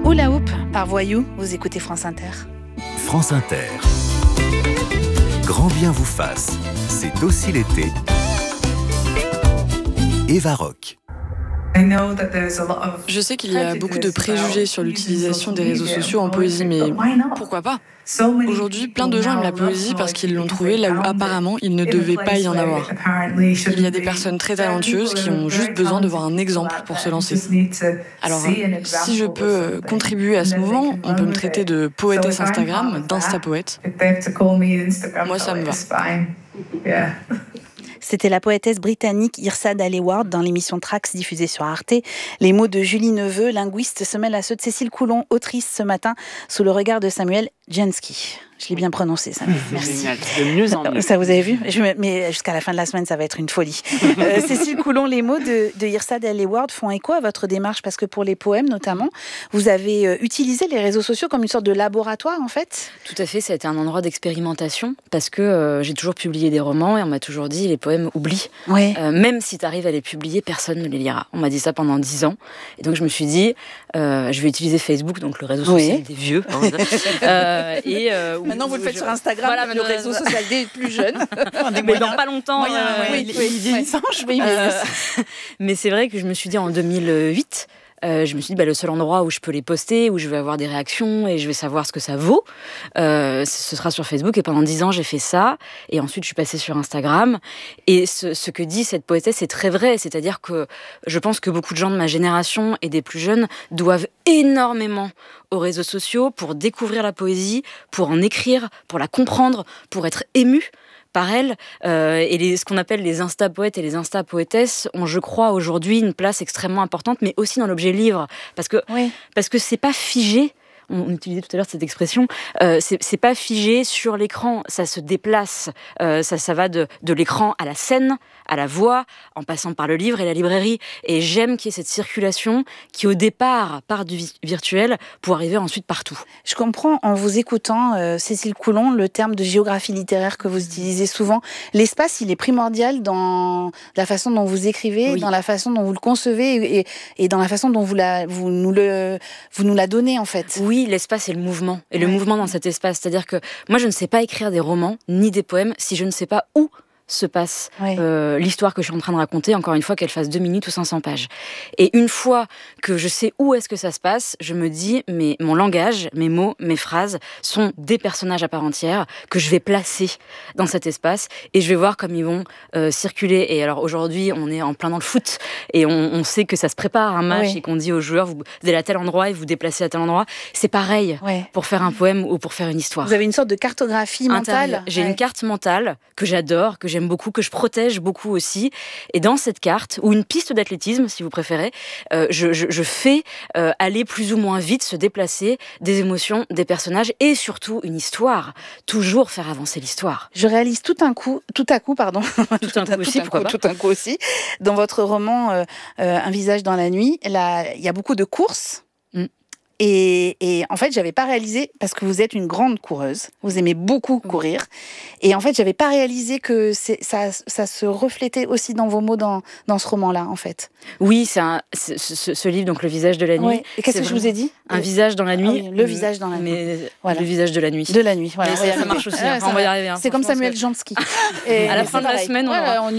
Hula Hoop par Voyou, vous écoutez France Inter. France Inter. Grand bien vous fasse, c'est aussi l'été. Eva Rock. Je sais qu'il y a beaucoup de préjugés sur l'utilisation des réseaux sociaux en poésie, mais pourquoi pas ? Aujourd'hui, plein de gens aiment la poésie parce qu'ils l'ont trouvée là où apparemment il ne devait pas y en avoir. Il y a des personnes très talentueuses qui ont juste besoin de voir un exemple pour se lancer. Alors, si je peux contribuer à ce mouvement, on peut me traiter de poétesse Instagram, d'Instapoète. Moi, ça me va. C'était la poétesse britannique Irsad Aleward dans l'émission Trax diffusée sur Arte. Les mots de Julie Neveu, linguiste, se mêlent à ceux de Cécile Coulon, autrice ce matin, sous le regard de Samuel Jansky. Je l'ai bien prononcé, Samuel. Merci. De mieux en mieux. Ça, vous avez vu ? Mais jusqu'à la fin de la semaine, ça va être une folie. Cécile Coulon, les mots de Irsad Aleward font écho à votre démarche, parce que pour les poèmes notamment, vous avez utilisé les réseaux sociaux comme une sorte de laboratoire, en fait ? Tout à fait, ça a été un endroit d'expérimentation, parce que j'ai toujours publié des romans et on m'a toujours dit les poèmes oublient. Ouais. Même si tu arrives à les publier, personne ne les lira. On m'a dit ça pendant 10 ans. Et donc je me suis dit, je vais utiliser Facebook, donc le réseau social des vieux. Maintenant, vous le faites sur Instagram, voilà, le réseau social des plus jeunes. Mais dans pas longtemps. Mais c'est vrai que je me suis dit en 2008, je me suis dit le seul endroit où je peux les poster, où je vais avoir des réactions et je vais savoir ce que ça vaut, ce sera sur Facebook. Et pendant 10 ans j'ai fait ça, et ensuite je suis passée sur Instagram. Et ce que dit cette poétesse, c'est très vrai, c'est-à-dire que je pense que beaucoup de gens de ma génération et des plus jeunes doivent énormément aux réseaux sociaux pour découvrir la poésie, pour en écrire, pour la comprendre, pour être ému par elle, et ce qu'on appelle les insta-poètes et les insta-poétesses ont, je crois, aujourd'hui une place extrêmement importante, mais aussi dans l'objet livre, parce que c'est pas figé. On utilisait tout à l'heure cette expression, c'est pas figé sur l'écran, ça se déplace, ça va de l'écran à la scène, à la voix, en passant par le livre et la librairie. Et j'aime qu'il y ait cette circulation qui, au départ, part du virtuel pour arriver ensuite partout. Je comprends, en vous écoutant, Cécile Coulon, le terme de géographie littéraire que vous utilisez souvent. L'espace, il est primordial dans la façon dont vous écrivez, dans la façon dont vous le concevez et dans la façon dont vous nous la donnez, en fait. Oui, l'espace et le mouvement. Et le mouvement dans cet espace. C'est-à-dire que moi, je ne sais pas écrire des romans ni des poèmes si je ne sais pas où se passe l'histoire que je suis en train de raconter, encore une fois, qu'elle fasse 2 minutes ou 500 pages. Et une fois que je sais où est-ce que ça se passe, je me dis, mais mon langage, mes mots, mes phrases sont des personnages à part entière que je vais placer dans cet espace et je vais voir comme ils vont circuler. Et alors aujourd'hui, on est en plein dans le foot et on sait que ça se prépare un match et qu'on dit aux joueurs, vous allez à tel endroit et vous déplacez à tel endroit. C'est pareil pour faire un poème ou pour faire une histoire. Vous avez une sorte de cartographie mentale. J'ai une carte mentale que j'adore, que j'aime beaucoup, que je protège beaucoup aussi. Et dans cette carte, ou une piste d'athlétisme, si vous préférez, je fais aller plus ou moins vite, se déplacer des émotions, des personnages et surtout une histoire. Toujours faire avancer l'histoire. Je réalise tout à coup, dans votre roman Un visage dans la nuit, il y a beaucoup de courses. Et en fait, j'avais pas réalisé, parce que vous êtes une grande coureuse, vous aimez beaucoup courir, et en fait, j'avais pas réalisé que ça se reflétait aussi dans vos mots dans ce roman-là, en fait. Oui, ce livre, donc Le visage de la nuit. Ouais. Et qu'est-ce que je vous ai dit ? Un visage dans la nuit. Le visage dans la nuit. Mais le visage de la nuit. De la nuit, voilà. Ça marche aussi, on va y arriver. C'est comme Samuel Jansky. À la fin de la semaine, on aura...